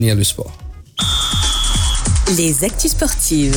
Le sport. Les actus sportives.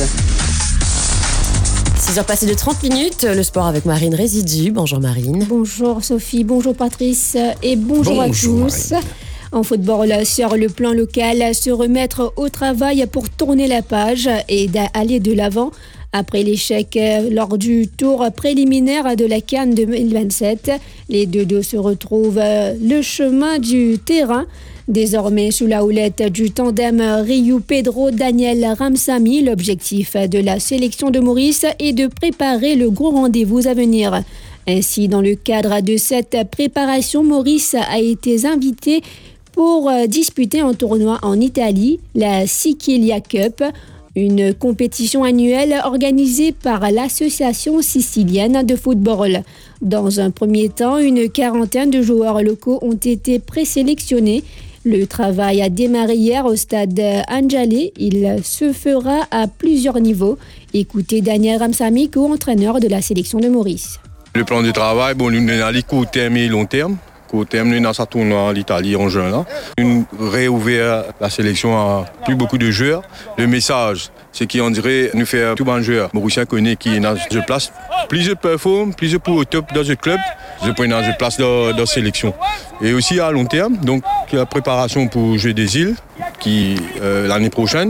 6h passées de 30 minutes, le sport avec Marine Résidu. Bonjour Marine. Bonjour Sophie, bonjour Patrice et bonjour à tous. Marine. En football, sur le plan local, se remettre au travail pour tourner la page et d'aller de l'avant. Après l'échec lors du tour préliminaire de la CAN 2027, les deux se retrouvent le chemin du terrain. Désormais, sous la houlette du tandem Riou-Pedro-Daniel Ramsamy, l'objectif de la sélection de Maurice est de préparer le gros rendez-vous à venir. Ainsi, dans le cadre de cette préparation, Maurice a été invité pour disputer un tournoi en Italie, la Sicilia Cup, une compétition annuelle organisée par l'Association sicilienne de football. Dans un premier temps, une quarantaine de joueurs locaux ont été présélectionnés. Le travail a démarré hier au stade Anjali. Il se fera à plusieurs niveaux. Écoutez Daniel Ramsamy, co-entraîneur de la sélection de Maurice. Le plan de travail, nous avons les court terme et long terme. Court terme, nous avons tournoi en Italie en juin. Nous réouvert la sélection à plus beaucoup de joueurs. Le message, c'est qu'on dirait nous faire tout bon joueur. Mauricien connaît qui est dans une place. Plus je performe, plus je peux au top dans le club, je peux dans une place dans la sélection. Et aussi à long terme, donc la préparation pour jouer des îles qui l'année prochaine.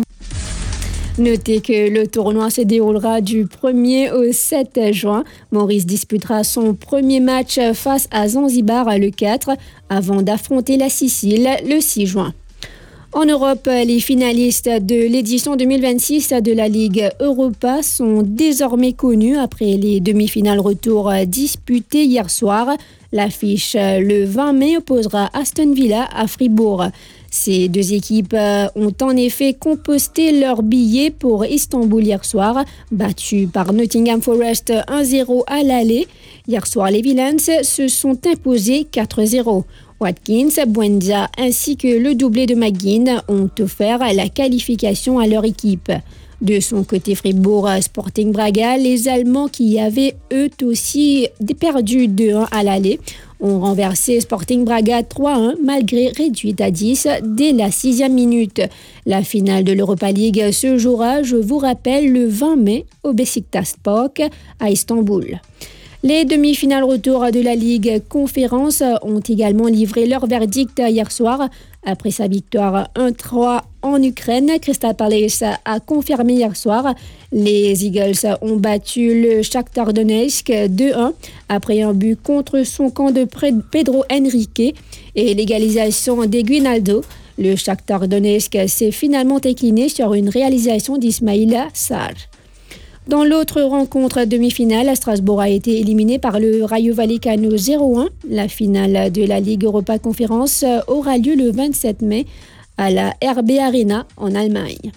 Notez que le tournoi se déroulera du 1er au 7 juin. Maurice disputera son premier match face à Zanzibar le 4 avant d'affronter la Sicile le 6 juin. En Europe, les finalistes de l'édition 2026 de la Ligue Europa sont désormais connus après les demi-finales retour disputées hier soir. L'affiche le 20 mai opposera Aston Villa à Fribourg. Ces deux équipes ont en effet composté leurs billets pour Istanbul hier soir, battus par Nottingham Forest 1-0 à l'aller. Hier soir, les Villains se sont imposés 4-0. Watkins, Buendia ainsi que le doublé de McGinn ont offert la qualification à leur équipe. De son côté, Fribourg Sporting Braga, les Allemands qui avaient eux aussi perdu 2-1 à l'aller ont renversé Sporting Braga 3-1 malgré réduite à 10 dès la 6e minute. La finale de l'Europa League se jouera, je vous rappelle, le 20 mai au Beşiktaş Park à Istanbul. Les demi-finales retour de la Ligue Conférence ont également livré leur verdict hier soir. Après sa victoire 1-3 en Ukraine, Crystal Palace a confirmé hier soir. Les Eagles ont battu le Shakhtar Donetsk 2-1 après un but contre son camp de Pedro Henrique et l'égalisation d'Eguinaldo. Le Shakhtar Donetsk s'est finalement incliné sur une réalisation d'Ismaïla Sarr. Dans l'autre rencontre demi-finale, Strasbourg a été éliminé par le Rayo Vallecano 0-1. La finale de la Ligue Europa Conférence aura lieu le 27 mai à la RB Arena en Allemagne.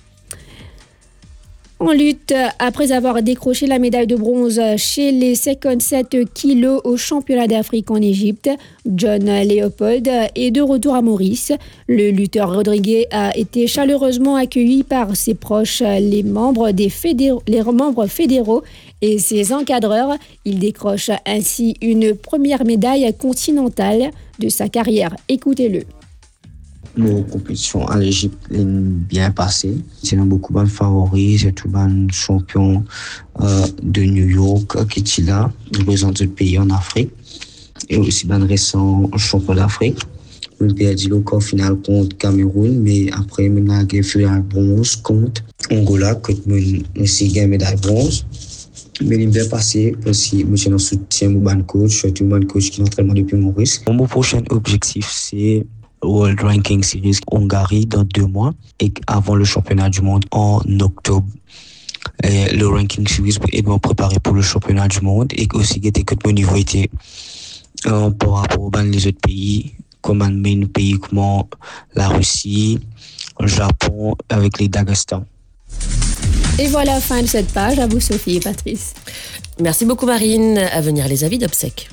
En lutte, après avoir décroché la médaille de bronze chez les 57 kilos au championnat d'Afrique en Égypte, John Leopold est de retour à Maurice. Le lutteur Rodriguez a été chaleureusement accueilli par ses proches, les membres fédéraux et ses encadreurs. Il décroche ainsi une première médaille continentale de sa carrière. Écoutez-le. Nos compétitions en Égypte sont bien passées. C'est beaucoup de favoris, c'est tout le champion de New York qui est là, représente le pays en Afrique. Et aussi le récent champion d'Afrique. On a perdu le quart final contre Cameroun, mais après, on a fait un bronze contre Angola, que on a gagné médaille bronze. Mais il est bien passé parce que je suis en soutien de mon coach, je suis un coach qui entraîne depuis Maurice. Mon prochain objectif, c'est World Ranking Series Hongrie dans 2 mois et avant le championnat du monde en octobre. Et le Ranking Series est bien préparé pour le championnat du monde et aussi que mon niveau était par rapport aux les autres pays, comme un pays comme la Russie, le Japon, avec les Daghestan. Et voilà, fin de cette page. À vous Sophie et Patrice. Merci beaucoup Marine. À venir les avis d'obsèques.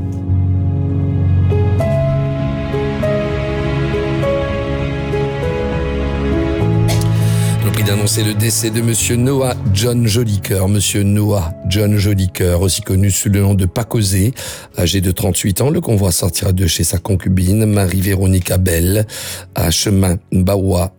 D'annoncer le décès de Monsieur Noah John Jolicoeur. Monsieur Noah John Jolicoeur, aussi connu sous le nom de Pacosé, âgé de 38 ans, le convoi sortira de chez sa concubine Marie-Véronique Abel à Chemin Bawa